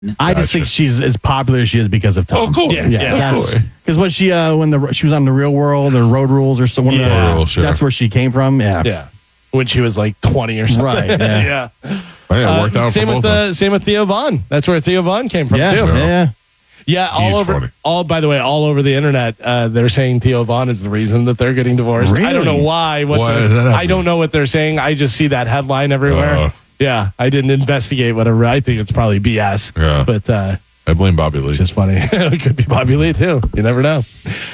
I just think she's as popular as she is because of Tom. Oh, of course. Yeah. Because when she she was on The Real World or Road Rules or someone, that's where she came from. Yeah. When she was like 20 or something. Right. Yeah. It worked out same with Theo Vaughn. That's where Theo Vaughn came from too. Yeah, by the way, all over the internet, they're saying Theo Vaughn is the reason that they're getting divorced. Really? I don't know why. I don't know what they're saying. I just see that headline everywhere. Yeah, I didn't investigate whatever. I think it's probably BS. Yeah. But I blame Bobby Lee. It's just funny. It could be Bobby Lee too. You never know.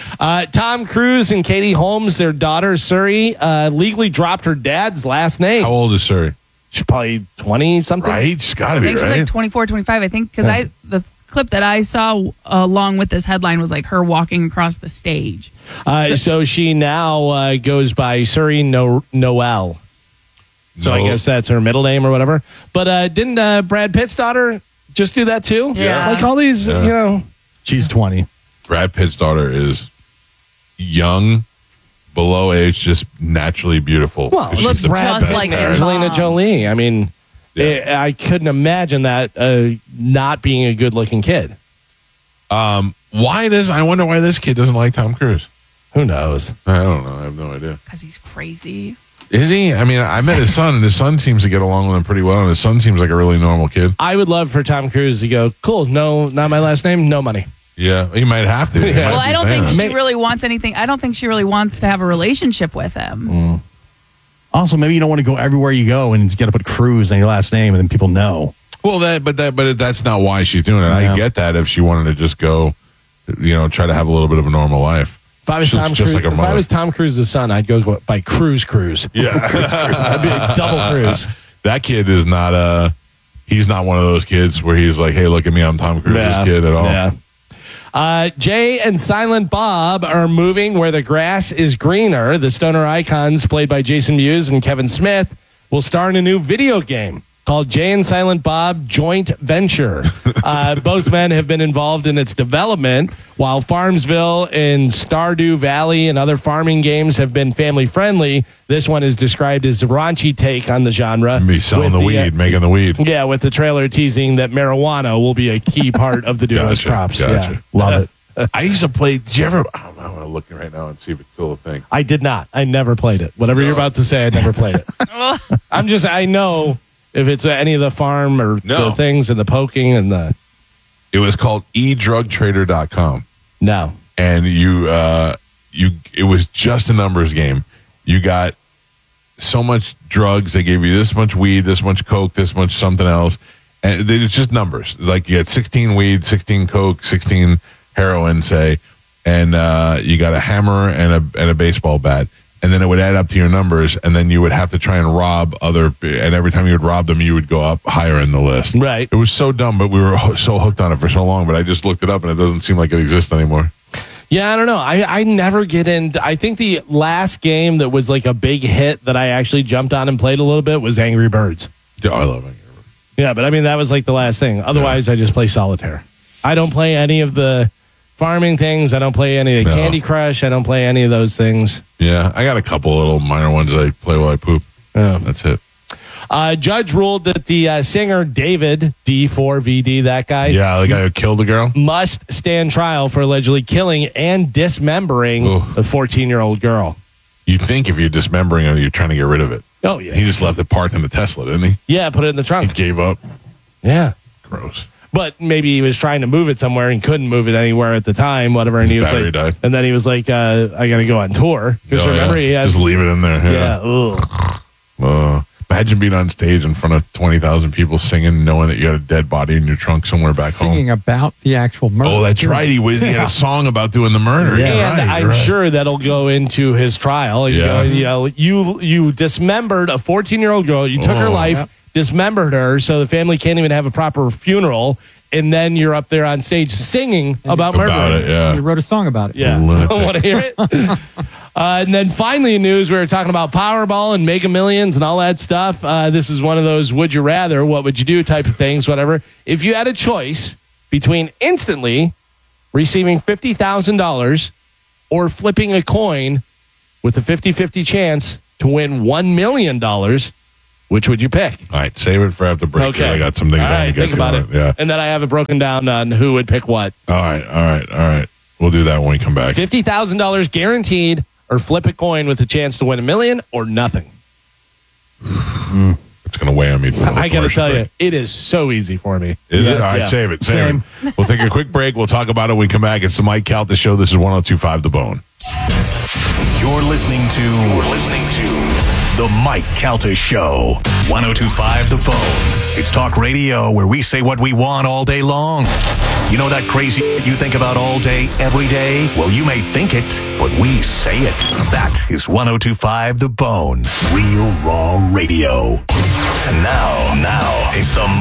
Tom Cruise and Katie Holmes, their daughter Suri, legally dropped her dad's last name. How old is Suri? She's probably 20 something. Right? She's got to be, I think she's like 24, 25, I think. Because the clip that I saw along with this headline was like her walking across the stage. So she now goes by Suri Noel. So I guess that's her middle name or whatever. But didn't Brad Pitt's daughter just do that too? Yeah. Like all these, She's 20. Brad Pitt's daughter is young, below age, just naturally beautiful. Well, looks just like his Angelina mom. Jolie. I mean, I couldn't imagine that not being a good-looking kid. I wonder why this kid doesn't like Tom Cruise. Who knows? I don't know. I have no idea. Because he's crazy. Is he? I mean, I met his son, and his son seems to get along with him pretty well, and his son seems like a really normal kid. I would love for Tom Cruise to go, cool, no, not my last name, no money. Yeah, he might have to. Well, I don't think she really wants anything. I don't think she really wants to have a relationship with him. Also, maybe you don't want to go everywhere you go and you got to put Cruise on your last name and then people know. Well, but that's not why she's doing it. I get that if she wanted to just go, try to have a little bit of a normal life. If I was Tom Cruise's son, I'd go by Cruise. Yeah, I'd be like double Cruise. That kid is not he's not one of those kids where he's like, hey, look at me, I'm Tom Cruise's kid at all. Yeah. Jay and Silent Bob are moving where the grass is greener. The stoner icons, played by Jason Mewes and Kevin Smith, will star in a new video game called Jay and Silent Bob Joint Venture. Both men have been involved in its development, while Farmsville and Stardew Valley and other farming games have been family-friendly. This one is described as a raunchy take on the genre. Be selling the weed, making the weed. Yeah, with the trailer teasing that marijuana will be a key part of the duo's props. Gotcha. Yeah, love it. I used to play. Did you ever? I'm looking right now and see if it's still a thing. I did not. I never played it. Whatever you're about to say, I never played it. I know if it's any of the farm or the things and the poking and the. It was called edrugtrader.com. No. And it was just a numbers game. You got so much drugs. They gave you this much weed, this much coke, this much something else. And it's just numbers. Like you had 16 weed, 16 coke, 16 heroin, say, and you got a hammer and a baseball bat. And then it would add up to your numbers, and then you would have to try and rob and every time you would rob them, you would go up higher in the list. Right. It was so dumb, but we were so hooked on it for so long, but I just looked it up, and it doesn't seem like it exists anymore. Yeah, I don't know. I never get into... I think the last game that was like a big hit that I actually jumped on and played a little bit was Angry Birds. Yeah, I love Angry Birds. Yeah, but I mean, that was like the last thing. Otherwise, I just play solitaire. I don't play any of the farming things. I don't play any of the Candy Crush. I don't play any of those things. Yeah, I got a couple little minor ones I play while I poop. Yeah. That's it. Judge ruled that the singer David, D4VD, that guy. Yeah, the guy who killed the girl. Must stand trial for allegedly killing and dismembering a 14-year-old girl. You'd think if you're dismembering her, you're trying to get rid of it. Oh, yeah. He just left it parked in the Tesla, didn't he? Yeah, put it in the trunk. He gave up. Yeah. Gross. But maybe he was trying to move it somewhere and couldn't move it anywhere at the time, whatever. And he was like, died. And then he was like, I got to go on tour. Because remember, he has. Just leave it in there. Yeah. Imagine being on stage in front of 20,000 people singing, knowing that you had a dead body in your trunk somewhere back home. Singing about the actual murder. Oh, that's right. He had a song about doing the murder. Yeah. And I'm sure that'll go into his trial. You dismembered a 14-year-old girl. You took her life, dismembered her, so the family can't even have a proper funeral. And then you're up there on stage singing about murder. About it, yeah. You wrote a song about it. Yeah. Want to hear it? And then finally in news, we were talking about Powerball and Mega Millions and all that stuff. This is one of those would you rather, what would you do type of things, whatever. If you had a choice between instantly receiving $50,000 or flipping a coin with a 50-50 chance to win $1 million, Which would you pick? All right, save it for after break. Okay. I got something All right, to get think to about on it. Yeah. And then I have it broken down on who would pick what. All right. We'll do that when we come back. $50,000 guaranteed, or flip a coin with a chance to win $1 million, or nothing. It's going to weigh on me. I got to tell you, it is so easy for me. Is it? All right, Yeah. save it. Same. Save it. We'll take a quick break. We'll talk about it when we come back. It's the Mike Calta Show. This is 102.5 The Bone. You're listening to The Mike Calta Show. 102.5 The Bone. It's talk radio where we say what we want all day long. You know that crazy you think about all day, every day? Well, you may think it, but we say it. That is 102.5 The Bone. Real raw radio. And now, it's the